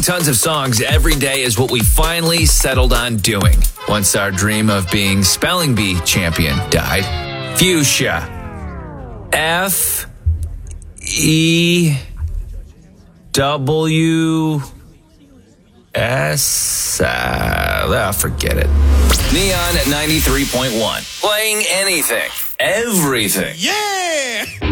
tons of songs every day is what we finally settled on doing once our dream of being spelling bee champion died. Fuchsia. F-E-W-S. Forget it. Neon at 93.1. Playing anything. Everything. Yeah!